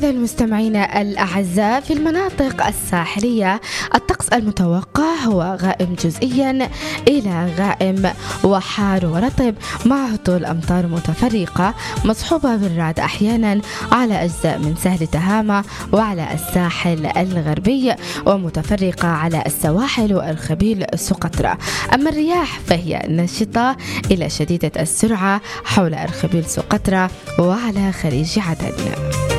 المستمعين الأعزاء، في المناطق الساحلية الطقس المتوقع هو غائم جزئيا إلى غائم وحار ورطب مع هطول أمطار متفرقة مصحوبة بالرعد أحيانا على أجزاء من سهل تهامة وعلى الساحل الغربي، ومتفرقة على السواحل والخبيل سقطرى. أما الرياح فهي نشطة إلى شديدة السرعة حول الخبيل سقطرى وعلى خليج عدن.